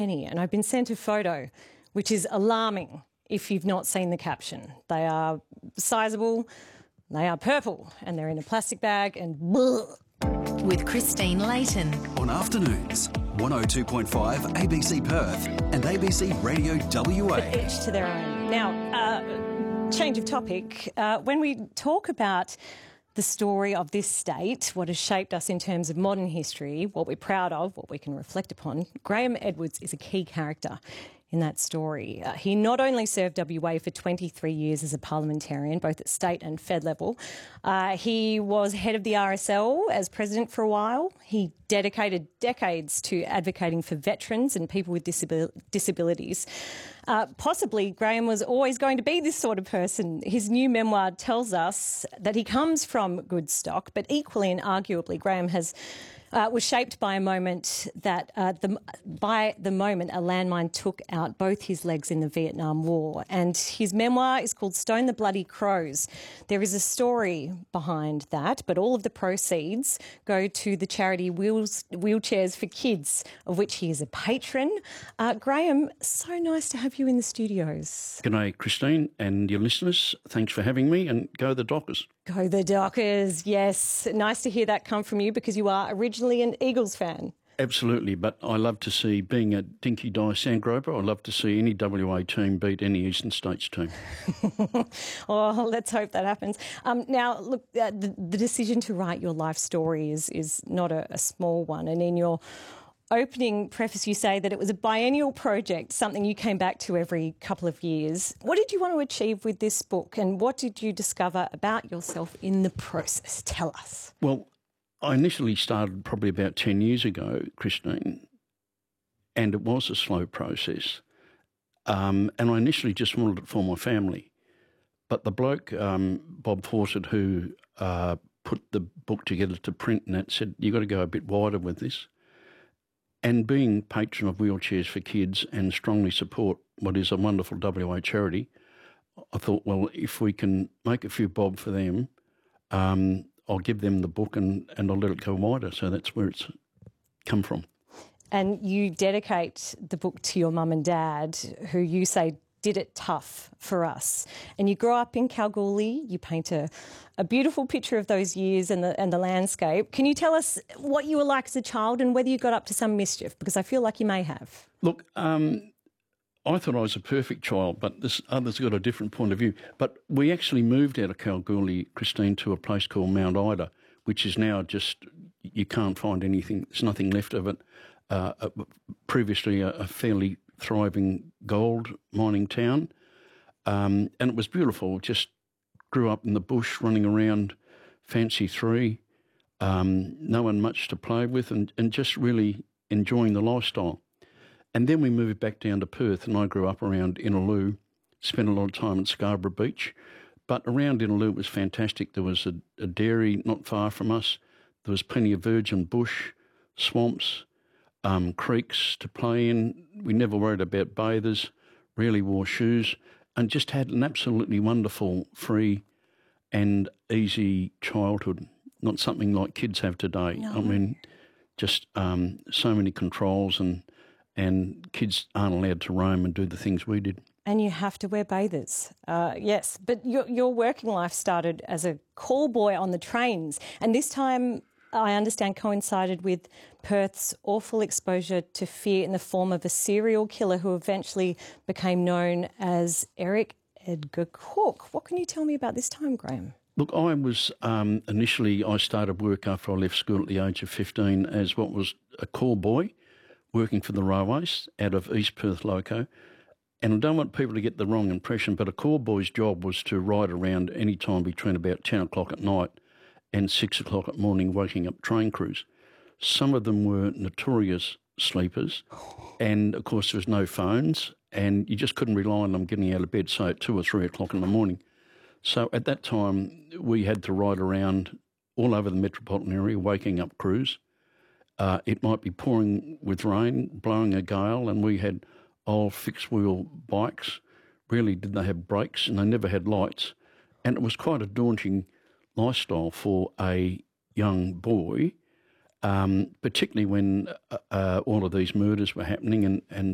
Penny, and I've been sent a photo, which is alarming if you've not seen the caption. They are sizable, they are purple, and they're in a plastic bag, and bleh. With Christine Layton. On afternoons, 102.5 ABC Perth and ABC Radio WA. But each to their own. Now, change of topic. When we talk about the story of this state, what has shaped us in terms of modern history, what we're proud of, what we can reflect upon, Graham Edwards is a key character in that story. He not only served WA for 23 years as a parliamentarian, both at state and fed level, he was head of the RSL as president for a while. He dedicated decades to advocating for veterans and people with disabilities. Possibly, Graham was always going to be this sort of person. His new memoir tells us that he comes from good stock, but equally and arguably, Graham was shaped by a moment that, by the moment a landmine took out both his legs in the Vietnam War. And his memoir is called Stone the Bloody Crows. There is a story behind that, but all of the proceeds go to the charity Wheelchairs for Kids, of which he is a patron. Graham, so nice to have you in the studios. G'day, Christine, and your listeners. Thanks for having me, and go the Dockers. Go the Dockers, yes. Nice to hear that come from you because you are originally an Eagles fan. Absolutely, but I love to see, being a Dinky Dye Sandgroper, I love to see any WA team beat any Eastern States team. Oh, let's hope that happens. Now, look, the decision to write your life story is not a small one, and in your opening preface you say that it was a biennial project, something you came back to every couple of years. What did you want to achieve with this book, and what did you discover about yourself in the process? Tell us. Well, I initially started probably about 10 years ago, Christine, and it was a slow process. And I initially just wanted it for my family. But the bloke, Bob Fawcett, who put the book together to print and that, said, you've got to go a bit wider with this. And being patron of Wheelchairs for Kids and strongly support what is a wonderful WA charity, I thought, well, if we can make a few bob for them, I'll give them the book and I'll let it go wider. So that's where it's come from. And you dedicate the book to your mum and dad, who you say did it tough for us. And you grew up in Kalgoorlie. You paint a beautiful picture of those years and the landscape. Can you tell us what you were like as a child and whether you got up to some mischief? Because I feel like you may have. Look, I thought I was a perfect child, but others got a different point of view. But we actually moved out of Kalgoorlie, Christine, to a place called Mount Ida, which is now just, you can't find anything. There's nothing left of it. Previously a fairly thriving gold mining town, and it was beautiful. Just grew up in the bush, running around Fancy 3, no one much to play with, and just really enjoying the lifestyle. And then we moved back down to Perth, and I grew up around Innaloo, spent a lot of time at Scarborough Beach. But around Innaloo it was fantastic. There was a dairy not far from us. There was plenty of virgin bush, swamps, creeks to play in. We never worried about bathers, rarely wore shoes, and just had an absolutely wonderful, free and easy childhood. Not something like kids have today. No. I mean, just so many controls, and kids aren't allowed to roam and do the things we did. And you have to wear bathers, yes. But your working life started as a call boy on the trains, and this time, I understand, coincided with Perth's awful exposure to fear in the form of a serial killer who eventually became known as Eric Edgar Cook. What can you tell me about this time, Graham? Look, I was initially, I started work after I left school at the age of 15 as what was a call boy, working for the railways out of East Perth Loco. And I don't want people to get the wrong impression, but a call boy's job was to ride around any time between about 10 o'clock at night and 6 o'clock at morning, waking up train crews. Some of them were notorious sleepers, and of course there was no phones, and you just couldn't rely on them getting out of bed, say, at 2 or 3 o'clock in the morning. So at that time, we had to ride around all over the metropolitan area, waking up crews. It might be pouring with rain, blowing a gale, and we had old fixed-wheel bikes. Rarely did they have brakes, and they never had lights. And it was quite a daunting lifestyle for a young boy, particularly when all of these murders were happening and